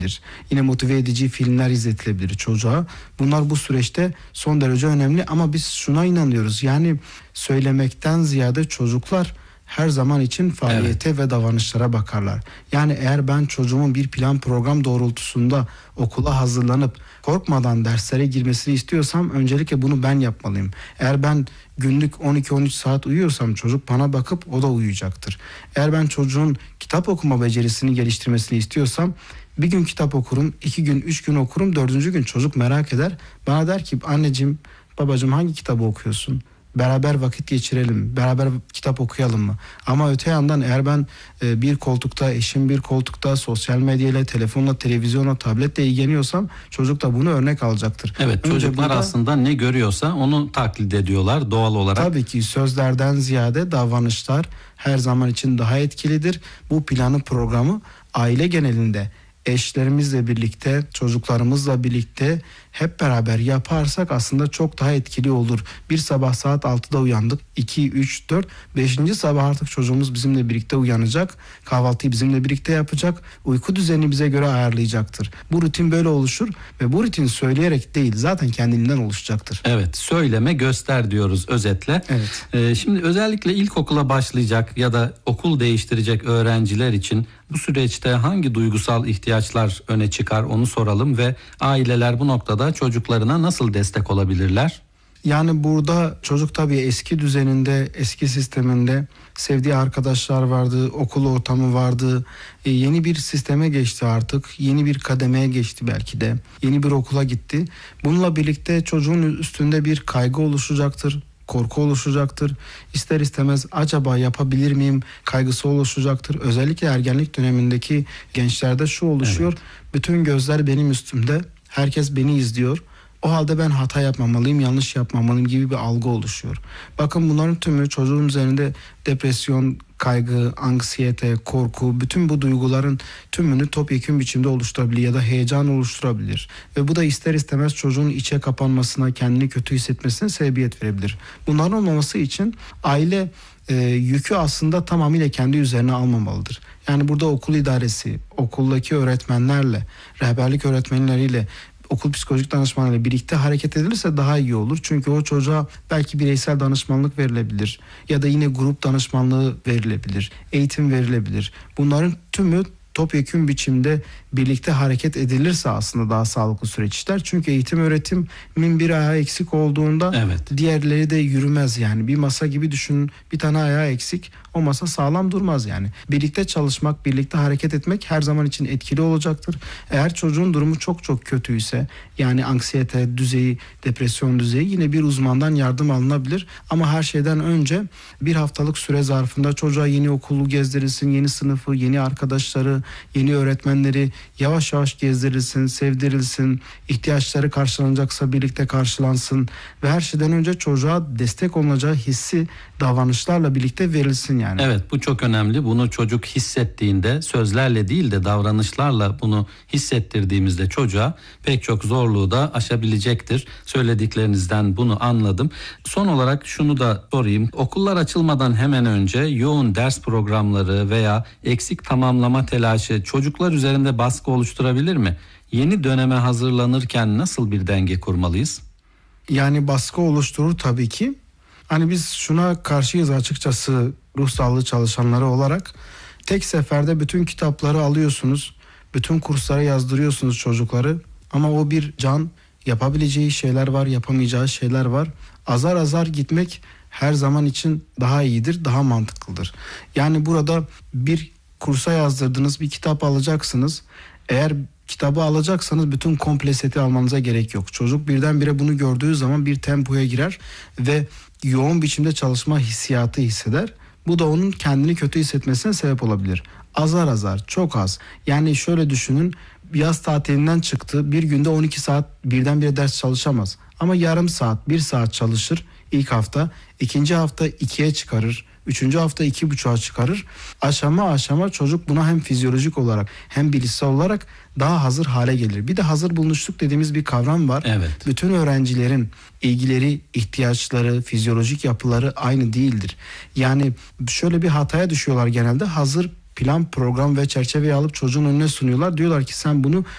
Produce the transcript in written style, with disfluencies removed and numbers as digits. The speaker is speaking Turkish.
Yine motive edici filmler izletilebilir çocuğa. Bunlar bu süreçte son derece önemli ama biz şuna inanıyoruz. Yani söylemekten ziyade çocuklar her zaman için faaliyete ve davranışlara bakarlar. Yani eğer ben çocuğumun bir plan program doğrultusunda okula hazırlanıp korkmadan derslere girmesini istiyorsam öncelikle bunu ben yapmalıyım. Eğer ben günlük 12-13 saat uyuyorsam çocuk bana bakıp o da uyuyacaktır. Eğer ben çocuğun kitap okuma becerisini geliştirmesini istiyorsam bir gün kitap okurum, 2 gün, 3 gün okurum, 4. gün çocuk merak eder. Bana der ki anneciğim, babacığım hangi kitabı okuyorsun? Beraber vakit geçirelim, beraber kitap okuyalım mı? Ama öte yandan eğer ben bir koltukta, eşim bir koltukta sosyal medyayla, telefonla, televizyonla, tabletle ilgileniyorsam çocuk da bunu örnek alacaktır. Evet, çocuklar aslında ne görüyorsa onu taklit ediyorlar doğal olarak. Tabii ki sözlerden ziyade davranışlar her zaman için daha etkilidir. Bu planı, programı aile genelinde eşlerimizle birlikte, çocuklarımızla birlikte hep beraber yaparsak aslında çok daha etkili olur. Bir sabah saat 6'da uyandık. 2, 3, 4, 5. sabah artık çocuğumuz bizimle birlikte uyanacak. Kahvaltıyı bizimle birlikte yapacak. Uyku düzenini bize göre ayarlayacaktır. Bu rutin böyle oluşur ve bu rutin söyleyerek değil zaten kendiliğinden oluşacaktır. Evet, söyleme göster diyoruz özetle. Evet. Şimdi özellikle ilkokula başlayacak ya da okul değiştirecek öğrenciler için bu süreçte hangi duygusal ihtiyaçlar öne çıkar onu soralım ve aileler bu noktada çocuklarına nasıl destek olabilirler? Yani burada çocuk tabii eski düzeninde, eski sisteminde sevdiği arkadaşlar vardı, okul ortamı vardı. Yeni bir sisteme geçti artık, yeni bir kademeye geçti belki de. Yeni bir okula gitti. Bununla birlikte çocuğun üstünde bir kaygı oluşacaktır. Korku oluşacaktır. İster istemez acaba yapabilir miyim kaygısı oluşacaktır. Özellikle ergenlik dönemindeki gençlerde şu oluşuyor. Evet. Bütün gözler benim üstümde. Herkes beni izliyor. O halde ben hata yapmamalıyım, yanlış yapmamalıyım gibi bir algı oluşuyor. Bakın bunların tümü çocuğun üzerinde depresyon, kaygı, anksiyete, korku, bütün bu duyguların tümünü topyekün biçimde oluşturabilir ya da heyecan oluşturabilir. Ve bu da ister istemez çocuğun içe kapanmasına, kendini kötü hissetmesine sebebiyet verebilir. Bunların olmaması için aile yükü aslında tamamıyla kendi üzerine almamalıdır. Yani burada okul idaresi, okuldaki öğretmenlerle, rehberlik öğretmenleriyle, okul psikolojik danışmanıyla birlikte hareket edilirse daha iyi olur. Çünkü o çocuğa belki bireysel danışmanlık verilebilir ya da yine grup danışmanlığı verilebilir, eğitim verilebilir. Bunların tümü topyekün biçimde birlikte hareket edilirse aslında daha sağlıklı süreç işler. Çünkü eğitim öğretimin bir ayağı eksik olduğunda diğerleri de yürümez yani. Bir masa gibi düşünün, bir tane ayağı eksik, o masa sağlam durmaz yani. Birlikte çalışmak, birlikte hareket etmek her zaman için etkili olacaktır. Eğer çocuğun durumu çok çok kötüyse, yani anksiyete düzeyi, depresyon düzeyi, yine bir uzmandan yardım alınabilir. Ama her şeyden önce bir haftalık süre zarfında çocuğa yeni okulu gezdirilsin, yeni sınıfı, yeni arkadaşları, yeni öğretmenleri yavaş yavaş gezdirilsin, sevdirilsin, ihtiyaçları karşılanacaksa birlikte karşılansın ve her şeyden önce çocuğa destek olunacağı hissi davranışlarla birlikte verilsin yani. Evet, bu çok önemli. Bunu çocuk hissettiğinde sözlerle değil de davranışlarla bunu hissettirdiğimizde çocuğa pek çok zorluğu da aşabilecektir. Söylediklerinizden bunu anladım. Son olarak şunu da sorayım. Okullar açılmadan hemen önce yoğun ders programları veya eksik tamamlama telaşı çocuklar üzerinde baskı oluşturabilir mi? Yeni döneme hazırlanırken nasıl bir denge kurmalıyız? Yani baskı oluşturur tabii ki. Hani biz şuna karşıyız açıkçası ruh sağlığı çalışanları olarak. Tek seferde bütün kitapları alıyorsunuz. Bütün kurslara yazdırıyorsunuz çocukları. Ama o bir can, yapabileceği şeyler var, yapamayacağı şeyler var. Azar azar gitmek her zaman için daha iyidir, daha mantıklıdır. Yani burada bir kursa yazdırdınız, bir kitap alacaksınız. Eğer kitabı alacaksanız bütün komple seti almanıza gerek yok. Çocuk birdenbire bunu gördüğü zaman bir tempoya girer ve yoğun biçimde çalışma hissiyatı hisseder. Bu da onun kendini kötü hissetmesine sebep olabilir. Azar azar, çok az. Yani şöyle düşünün, yaz tatilinden çıktı, bir günde 12 saat birdenbire ders çalışamaz. Ama yarım saat, 1 saat çalışır ilk hafta, ikinci hafta 2'ye çıkarır. 3. hafta 2,5'a çıkarır. Aşama aşama çocuk buna hem fizyolojik olarak hem bilişsel olarak daha hazır hale gelir. Bir de hazır bulunuşluk dediğimiz bir kavram var. Evet. Bütün öğrencilerin ilgileri, ihtiyaçları, fizyolojik yapıları aynı değildir. Yani şöyle bir hataya düşüyorlar genelde. Hazır plan, program ve çerçeveyi alıp çocuğun önüne sunuyorlar. Diyorlar ki sen bunu